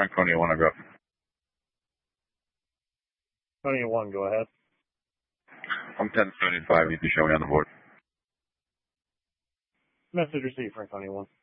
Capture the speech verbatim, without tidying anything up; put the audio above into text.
Franconia one, I got. Franconia one, go ahead. I'm ten seventy-five, you can show me on the board. Message received, Franconia one.